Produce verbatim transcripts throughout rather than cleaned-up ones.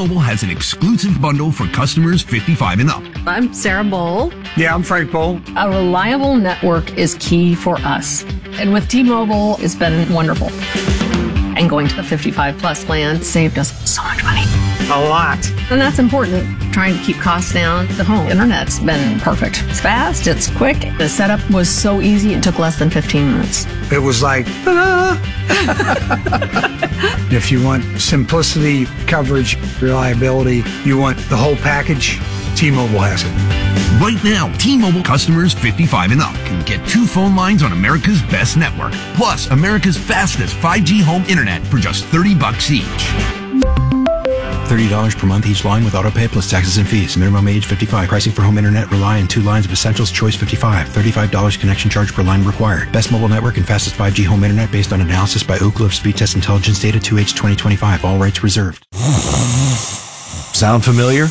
T-Mobile has an exclusive bundle for customers fifty-five and up. I'm Sarah Bowl. Yeah, I'm Frank Bowl. A reliable network is key for us. And with T-Mobile, it's been wonderful. And going to the fifty-five plus plan saved us so much money. A lot. And that's important. Trying to keep costs down. The home internet's been perfect. It's fast, it's quick. The setup was so easy, it took less than fifteen minutes. It was like, ah. If you want simplicity, coverage, reliability, you want the whole package, T-Mobile has it. Right now, T-Mobile customers fifty-five and up can get two phone lines on America's best network, plus America's fastest five G home internet for just thirty bucks each. thirty dollars per month each line with autopay plus taxes and fees. Minimum age fifty-five. Pricing for home internet rely on two lines of Essentials Choice fifty-five. thirty-five dollars connection charge per line required. Best mobile network and fastest five G home internet based on analysis by Ookla of Speed Test Intelligence data two H twenty twenty-five. All rights reserved. Sound familiar?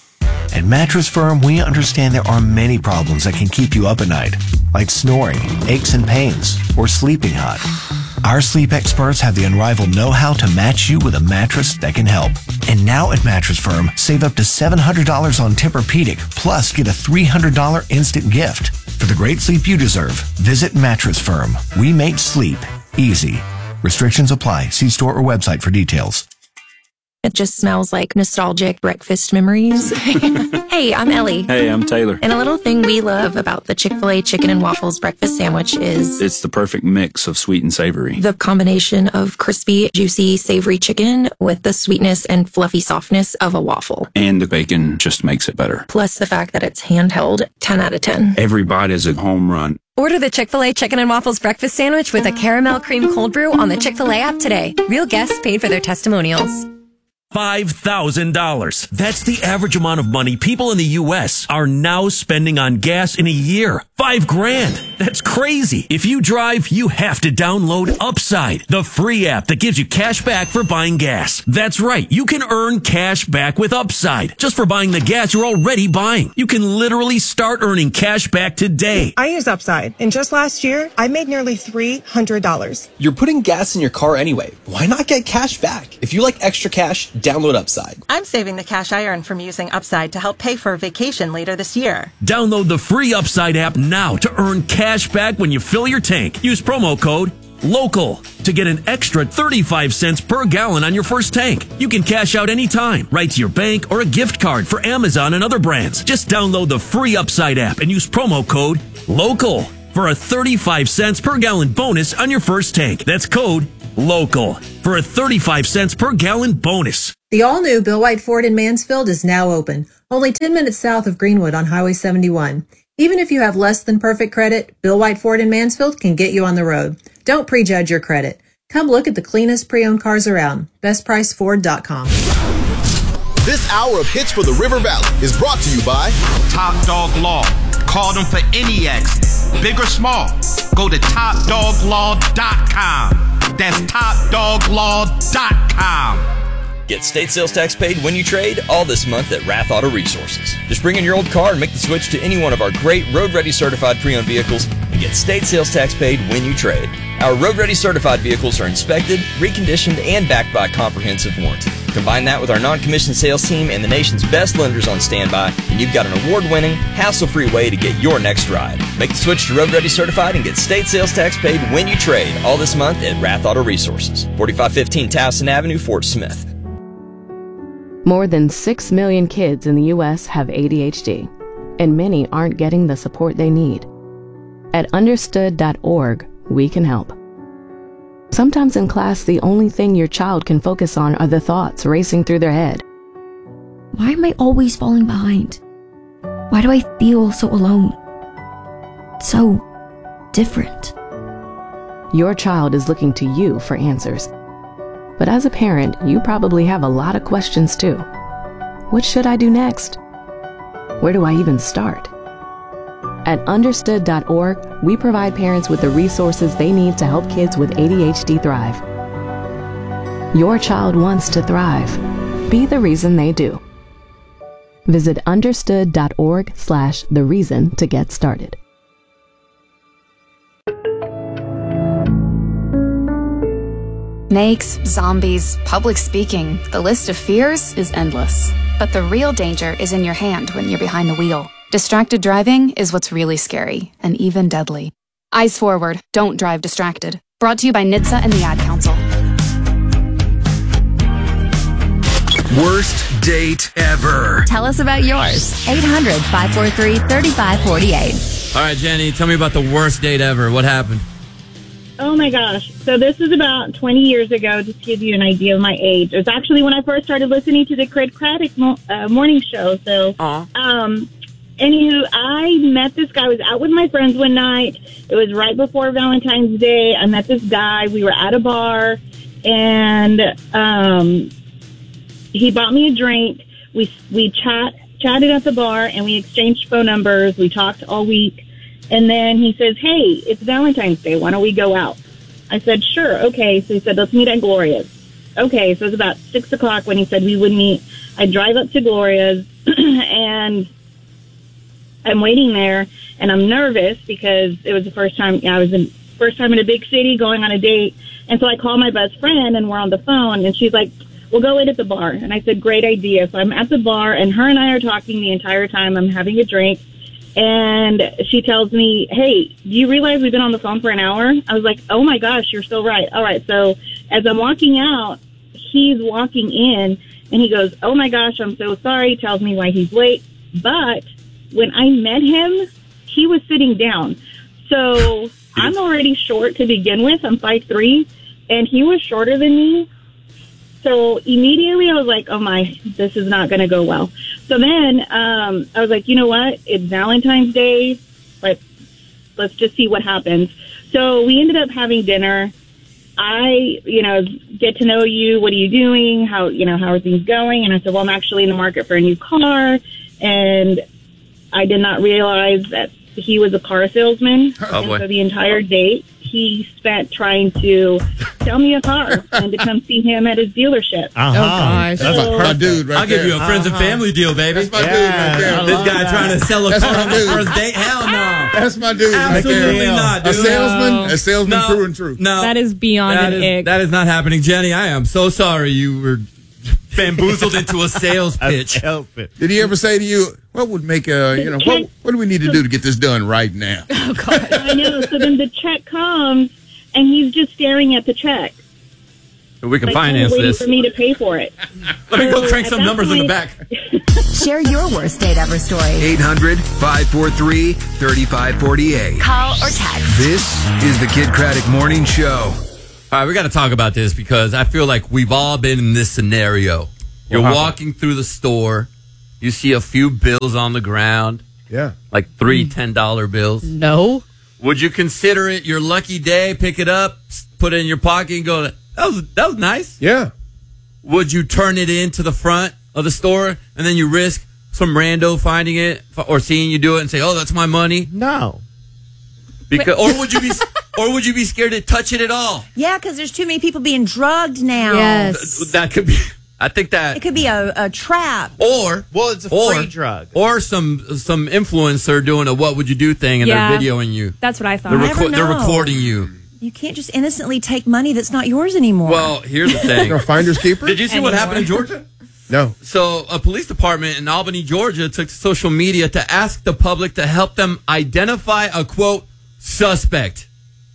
At Mattress Firm, we understand there are many problems that can keep you up at night, like snoring, aches and pains, or sleeping hot. Our sleep experts have the unrivaled know-how to match you with a mattress that can help. And now at Mattress Firm, save up to seven hundred dollars on Tempur-Pedic, plus get a three hundred dollars instant gift. For the great sleep you deserve, visit Mattress Firm. We make sleep easy. Restrictions apply. See store or website for details. It just smells like nostalgic breakfast memories. Hey, I'm Ellie. Hey, I'm Taylor. And a little thing we love about the Chick-fil-A chicken and waffles breakfast sandwich is it's the perfect mix of sweet and savory. The combination of crispy, juicy, savory chicken with the sweetness and fluffy softness of a waffle. And the bacon just makes it better. Plus the fact that it's handheld, ten out of ten. Every bite is a home run. Order the Chick-fil-A Chicken and Waffles Breakfast Sandwich with a caramel cream cold brew on the Chick-fil-A app today. Real guests paid for their testimonials. five thousand dollars. That's the average amount of money people in the U S are now spending on gas in a year. Five grand. That's crazy. If you drive, you have to download Upside, the free app that gives you cash back for buying gas. That's right. You can earn cash back with Upside just for buying the gas you're already buying. You can literally start earning cash back today. I use Upside, and just last year, I made nearly three hundred dollars. You're putting gas in your car anyway. Why not get cash back? If you like extra cash, download Upside. I'm saving the cash I earn from using Upside to help pay for a vacation later this year. Download the free Upside app now to earn cash back when you fill your tank. Use promo code LOCAL to get an extra thirty-five cents per gallon on your first tank. You can cash out anytime, right to your bank or a gift card for Amazon and other brands. Just download the free Upside app and use promo code LOCAL for a thirty-five cents per gallon bonus on your first tank. That's code LOCAL for a thirty-five cents per gallon bonus. The all-new Bill White Ford in Mansfield is now open, only ten minutes south of Greenwood on Highway seventy-one. Even if you have less than perfect credit, Bill White Ford in Mansfield can get you on the road. Don't prejudge your credit. Come look at the cleanest pre-owned cars around. best price ford dot com. This hour of Hits for the River Valley is brought to you by Top Dog Law. Call them for any accident, big or small. Go to top dog law dot com. That's top dog law dot com. Get state sales tax paid when you trade all this month at Rath Auto Resources. Just bring in your old car and make the switch to any one of our great Road Ready certified pre-owned vehicles and get state sales tax paid when you trade. Our Road Ready certified vehicles are inspected, reconditioned, and backed by a comprehensive warranty. Combine that with our non-commissioned sales team and the nation's best lenders on standby, and you've got an award-winning, hassle-free way to get your next ride. Make the switch to Road Ready certified and get state sales tax paid when you trade all this month at Rath Auto Resources. forty-five fifteen Towson Avenue, Fort Smith. More than six million kids in the U S have A D H D, and many aren't getting the support they need. At understood dot org, we can help. Sometimes in class, the only thing your child can focus on are the thoughts racing through their head. Why am I always falling behind? Why do I feel so alone? So different. Your child is looking to you for answers. But as a parent, you probably have a lot of questions too. What should I do next? Where do I even start? At understood dot org, we provide parents with the resources they need to help kids with A D H D thrive. Your child wants to thrive. Be the reason they do. Visit understood dot org slash the reason to get started. Snakes, zombies, public speaking. The list of fears is endless. But the real danger is in your hand when you're behind the wheel. Distracted driving is what's really scary and even deadly. Eyes forward. Don't drive distracted. Brought to you by N H T S A and the Ad Council. Worst date ever. Tell us about yours. eight hundred, five four three, three five four eight. All right, Jenny, tell me about the worst date ever. What happened? Oh, my gosh. So this was about twenty years ago, just to give you an idea of my age. It was actually when I first started listening to the Craig Craddock mo- uh, morning show. So, um, anywho, I met this guy. I was out with my friends one night. It was right before Valentine's Day. I met this guy. We were at a bar, and um, he bought me a drink. We we chat chatted at the bar, and we exchanged phone numbers. We talked all week. And then he says, hey, it's Valentine's Day. Why don't we go out? I said, sure. Okay. So he said, let's meet at Gloria's. Okay. So it was about six o'clock when he said we would meet. I drive up to Gloria's and I'm waiting there and I'm nervous because it was the first time I was in first time in a big city going on a date. And so I call my best friend and we're on the phone and she's like, we'll go in at the bar. And I said, great idea. So I'm at the bar and her and I are talking the entire time. I'm having a drink. And she tells me, hey, do you realize we've been on the phone for an hour? I was like, oh, my gosh, you're so right. All right. So as I'm walking out, he's walking in and he goes, oh, my gosh, I'm so sorry. Tells me why he's late. But when I met him, he was sitting down. So I'm already short to begin with. I'm five three, and he was shorter than me. So immediately I was like, oh, my, this is not going to go well. So then um, I was like, you know what? It's Valentine's Day. Let's, let's just see what happens. So we ended up having dinner. I, you know, get to know you. What are you doing? How, you know, how are things going? And I said, well, I'm actually in the market for a new car. And I did not realize that he was a car salesman. Oh, and boy. so the entire date he spent trying to sell me a car and to come see him at his dealership. Uh-huh. Oh, gosh. That's So- my dude right I'll I'll give give you you a a friends friends and and family deal, baby. That's my dude right there. This guy trying to sell a That's car my on the dude. first date? Hell no. That's my dude Absolutely right there. not, dude. A salesman, No. a salesman No. through and through. No. That is beyond That an is- ick. That is not happening. Jenny, I am so sorry you were bamboozled into a sales pitch. Did he ever say to you, what would make a, you know, what, what do we need to do to get this done right now? I know. So then the check comes, and he's just staring at the check. We can like, finance waiting this. for me to pay for it. Let me go So crank at some that numbers in the point- back. Share your worst date ever story. eight hundred, five four three, three five four eight. Call or text. This is the Kid Craddock Morning Show. All right, we got to talk about this because I feel like we've all been in this scenario. You're happened? walking through the store, you see a few bills on the ground, Yeah. like three ten dollar bills. No. Would you consider it your lucky day, pick it up, s- put it in your pocket, and go, that was, that was nice? Yeah. Would you turn it into the front of the store and then you risk some rando finding it f- or seeing you do it and say, oh, that's my money? No. Because, or would you be, or would you be scared to touch it at all? Yeah, because there's too many people being drugged now. Th- That could be. I think that. It could be a, a trap. Or well, it's a or, free drug. Or some some influencer doing a "What would you do" thing and Yeah. they're videoing you. That's what I thought. They're, Never reco- they're know. recording you. You can't just innocently take money that's not yours anymore. Well, here's the thing. No finders keeper? Did you see what happened in Georgia? No. So, a police department in Albany, Georgia, took to social media to ask the public to help them identify a quote suspect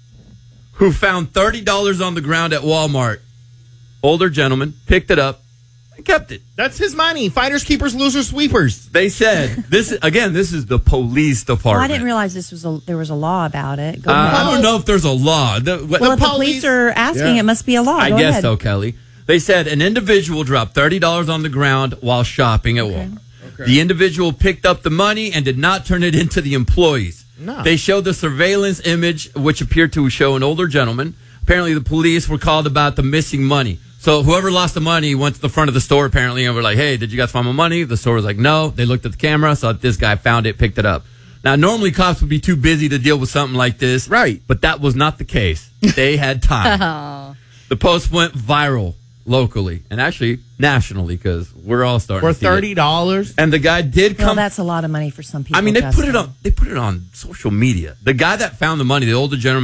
who found thirty dollars on the ground at Walmart. Older gentleman picked it up and kept it. That's his money. Finders, keepers, losers, sweepers. They said this again. This is the police Well, I department. didn't realize this was a, there was a law about it. Go Uh, ahead. I don't know if there's a law. The, what- well, if the police are asking, Yeah. it must be a law. I Go guess ahead. so, Kelly. They said an individual dropped thirty dollars on the ground while shopping at Walmart. The individual picked up the money and did not turn it into the employees. No. They showed the surveillance image, which appeared to show an older gentleman. Apparently, the police were called about the missing money. So whoever lost the money went to the front of the store, apparently, and were like, hey, did you guys find my money? The store was like, no. They looked at the camera, saw that this guy found it, picked it up. Now, normally cops would be too busy to deal with something like this. Right. But that was not the case. They had time. The post went viral locally and actually nationally because we're all starting For to see it. thirty dollars. And the guy did Well, come. that's a lot of money for some people. I mean, they put it Justin. on. They put it on social media. The guy that found the money, the older gentleman,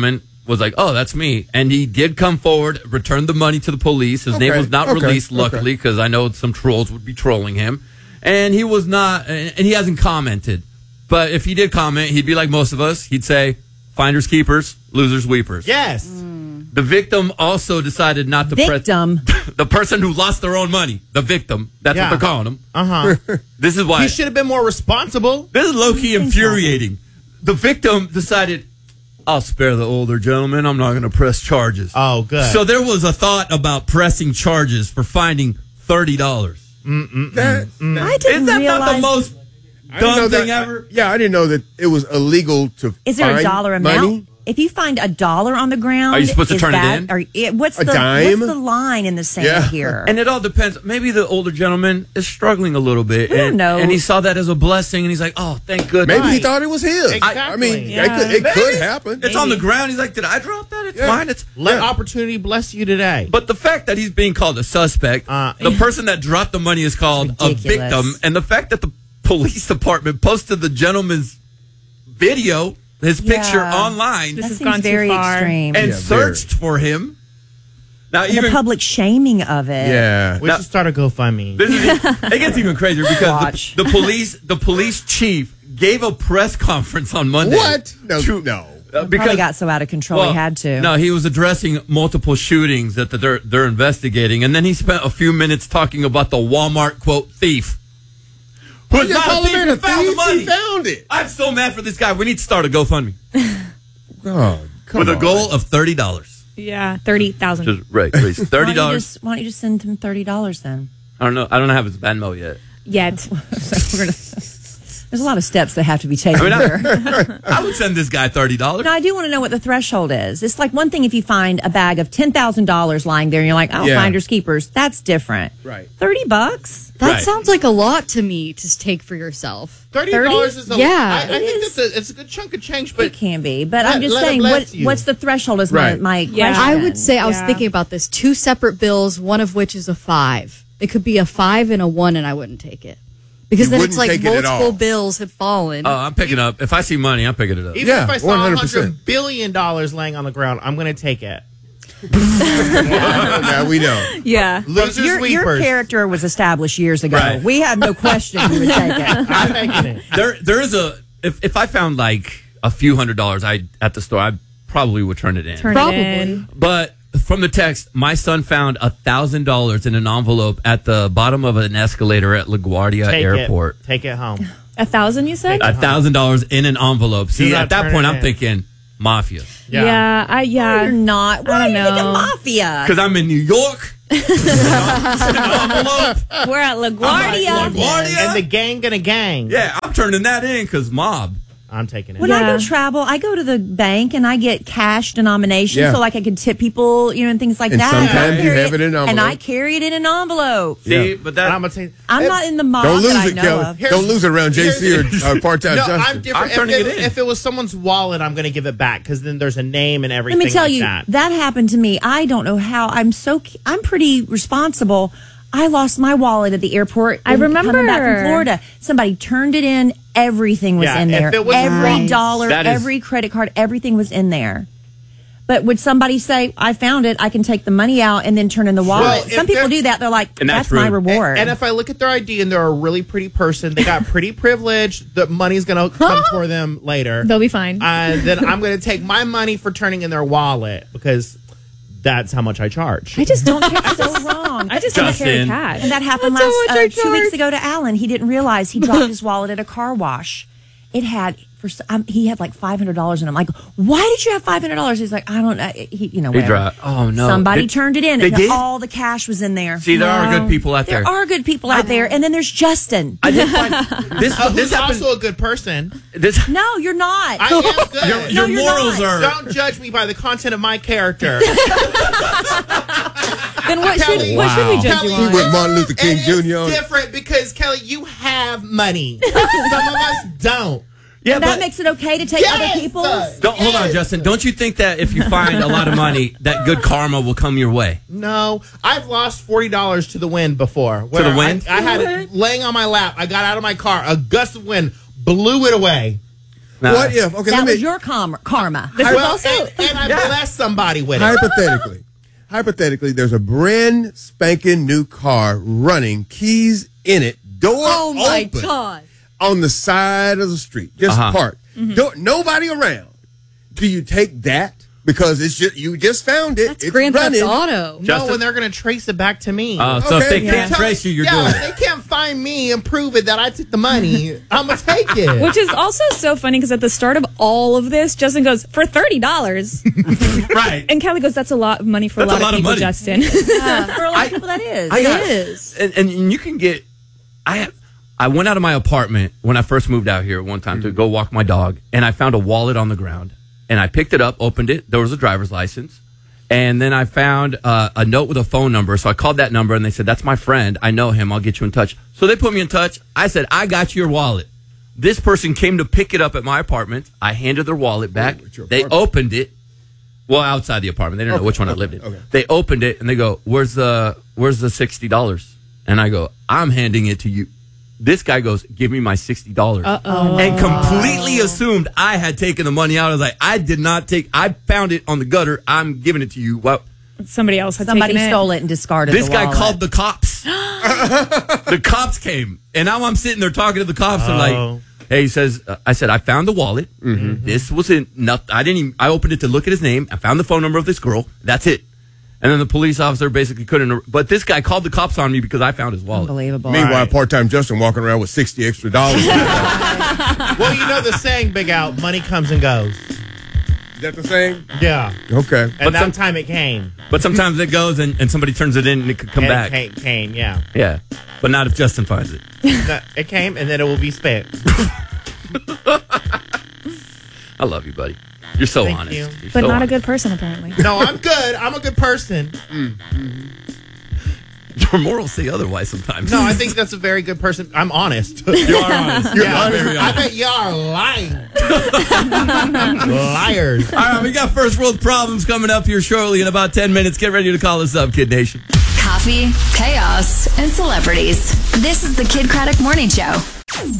was like, oh, that's me. And he did come forward, returned the money to the police. His Okay, name was not okay, released, luckily, because I know some trolls would be trolling him. And he was not, and he hasn't commented. But if he did comment, he'd be like most of us. He'd say, finders keepers, losers weepers. Yes. The victim also decided not to Victim. press the person who lost their own money. The victim. That's Yeah. what they're calling him. Uh huh. This is why He should have been more responsible. this is low key infuriating. The victim decided, I'll spare the older gentleman. I'm not going to press charges. Oh, good. So there was a thought about pressing charges for finding thirty dollars. That- I didn't Is that realize. not the most I didn't know dumb thing that- ever? Yeah, I didn't know that it was illegal to Is there a find dollar amount? money. If you find a dollar on the ground, Are you supposed to is turn it that, in? Are, it, what's A the dime? what's the line in the sand Yeah. here? And it all depends. Maybe the older gentleman is struggling a little bit. We don't and, know. and he saw that as a blessing, and he's like, oh, thank goodness. Maybe he Right. thought it was his. Exactly. I mean, Yeah. it, could, it Maybe. could happen. It's on the ground. He's like, did I drop that? It's Yeah. mine. It's Let Yeah. opportunity bless you today. But the fact that he's being called a suspect, Uh, the person that dropped the money is called a ridiculous. victim, and the fact that the police department posted the gentleman's video, his picture Yeah. online, That has seems gone too very far. extreme. and Yeah, searched for him. Now, And even the public shaming of it. Yeah. we should start a GoFundMe. this is, it gets even crazier because Watch. the, the police, the police chief, gave a press conference on Monday. What? No, to- no. uh, Probably got so out of control well, he had to. No, he was addressing multiple shootings that they're they're investigating, and then he spent a few minutes talking about the Walmart quote thief. Who's You not call a him thief? in Who a found the thief? money? He found it. I'm so mad for this guy. We need to start a GoFundMe Oh, come with on. a goal of thirty dollars. Yeah, thirty thousand. Just right, raise Why thirty don't, you dollars. just, why don't you just send him thirty dollars then? I don't know. I don't have his Venmo yet. Yet. We're gonna- There's a lot of steps that have to be taken I mean, here. I, I would send this guy thirty dollars. No, I do want to know what the threshold is. It's like one thing if you find a bag of ten thousand dollars lying there and you're like, oh, Yeah. finders keepers. That's different. Right. thirty bucks? That Right. sounds like a lot to me to take for yourself. Thirty dollars is a Yeah. I, I It think is. that's a, it's a good chunk of change, but It can be. But Let- I'm just let it saying, bless what, you. what's the threshold is Right. my, my Yeah. question. I would say I was Yeah. thinking about this. Two separate bills, one of which is a five. It could be a five and a one, and I wouldn't take it. Because You then it's wouldn't like take it at multiple all. bills have fallen. Oh, I'm picking up. If I see money, I'm picking it up. even Yeah, if I saw one a hundred percent. hundred billion dollars laying on the ground, I'm going to take it. Now we know. Yeah. Losers your, your weepers. character was established years ago. Right. We had no question you would take it. I'm taking it. There, there is a. If if I found like a few hundred dollars, I at the store, I probably would turn it in. Turn Probably. it in. But from the text, my son found a thousand dollars in an envelope at the bottom of an escalator at LaGuardia Take Airport. It. Take it home. A thousand, you said? A thousand dollars in an envelope. See, Do not at that turn point, it I'm in. thinking mafia Yeah. Yeah. I yeah. No, you're not. Why I are don't you thinking know. mafia? because I'm in New York. envelope. We're at LaGuardia. I'm like, LaGuardia? And the gang gonna gang. Yeah, I'm turning that in because mob. I'm taking it. When I Yeah. go travel, I go to the bank and I get cash denominations, Yeah. so like I can tip people, you know, and things like And that. sometimes I you carry have it in an and I envelope. carry it in an envelope. See, but that I'm gonna take. I'm not in the mob Don't lose that I it, know Kelly. of. Here's- Don't lose it around J C or, or part-time No, Justin. I'm different. I'm turning if it in. If it was someone's wallet, I'm going to give it back because then there's a name and Let everything. me tell like you, that. that happened to me. I don't know how. I'm so I'm pretty responsible. I lost my wallet at the airport. I in- remember. coming back from Florida. Somebody turned it in. Everything was Yeah, in if there. it was Every nice. dollar, That is- every credit card, everything was in there. But would somebody say, "I found it. I can take the money out and then turn in the wallet"? Well, if Some people they're- do that. They're like, And "That's, that's my rude. reward." And if I look at their I D and they're a really pretty person, they got pretty privilege, the money's going to come for them later. They'll be fine. And then I'm going to take my money for turning in their wallet because that's how much I charge. I just don't care. So wrong. I just don't carry Justin. cash. And that happened That's how last much uh, I two weeks charge. ago to Alan. He didn't realize he dropped his wallet at a car wash. It had for s- um, he had like five hundred dollars in it. I'm like, why did you have five hundred dollars? He's like, I don't know. He, you know, He whatever. dropped. Oh no! Somebody They- turned it in. They and did. all the cash was in there. See, there are good people out there. There are good people out there, and then there's Justin. I did find this. Uh, this who's happened. also a good person. This. No, you're not. I am good. Your, your No, you're morals not. are. Don't judge me by the content of my character. Then what should Kelly, what should we Wow. judge Kelly, you He on? went Martin Luther King And Junior it's on it. different because Kelly, you have money. Some of us don't. Yeah, And that but makes it okay to take Yes, other people's. don't hold on, Justin. Don't you think that if you find a lot of money, that good karma will come your way? No, I've lost forty dollars to the wind before. To the wind? I, I had it laying on my lap. I got out of my car. A gust of wind blew it away. Nah. What if? Okay, that let me. was your com- karma. This well, also, and, and I yeah. blessed somebody with it. Hypothetically, hypothetically, there's a brand spanking new car running, keys in it, door oh my open, God. on the side of the street, just Uh-huh. parked, Mm-hmm. Don't, nobody around. Do you take that? Because it's just you just found it. That's it's Grand Theft running. Auto. No, when they're going to trace it back to me. Uh, so Okay. if they Yeah. can't trace you, you're yeah, doing if it. they can't find me and prove it that I took the money, I'm going to take it. Which is also so funny because at the start of all of this, Justin goes, for thirty dollars. Right. And Kelly goes, that's a lot of money for That's a lot, a lot of of people, money. Justin. Yeah, for a lot of people, that is. I It got- is. And, and you can get. I I went out of my apartment when I first moved out here one time to go walk my dog, and I found a wallet on the ground, and I picked it up, opened it. There was a driver's license, and then I found uh, a note with a phone number. So I called that number, and they said, "That's my friend. I know him. I'll get you in touch." So they put me in touch. I said, "I got your wallet." This person came to pick it up at my apartment. I handed their wallet back. Oh, They opened it. Well, outside the apartment. They didn't Okay, know which one I okay, lived in. okay. They opened it, and they go, "Where's the Where's the sixty dollars?" And I go, "I'm handing it to you." This guy goes, "Give me my sixty dollars." Uh-oh. And completely assumed I had taken the money out. I was like, I did not take, I found it on the gutter. I'm giving it to you. Well, Somebody else had Somebody taken it. stole it and discarded this the guy wallet. called the cops. The cops came. And now I'm sitting there talking to the cops. And Oh. like, hey, he says, uh, I said, I found the wallet. Mm-hmm. This was in, not, I didn't even, I opened it to look at his name. I found the phone number of this girl. That's it. And then the police officer basically couldn't, but this guy called the cops on me because I found his wallet. Unbelievable. Meanwhile, part-time Justin walking around with sixty extra dollars. Is Well, you know the saying, Big Out, money comes and goes. that the same? Yeah. Okay. And But that some- time it came. But sometimes it goes and, and somebody turns it in and it could come And back. It came, came, yeah. Yeah. But not if Justin finds it. No, it came, and then it will be spent. I love you, buddy. You're so Thank honest. you. You're But so not a honest. good person, apparently. No, I'm good. I'm a good person. Your morals say otherwise sometimes. No, I think that's a very good person. I'm honest. You are honest. You're Yeah, very I honest. bet you are lying. Liars. All right, we got first world problems coming up here shortly in about ten minutes. Get ready to call us up, Kid Nation. Coffee, chaos, and celebrities. This is the Kid Craddock Morning Show.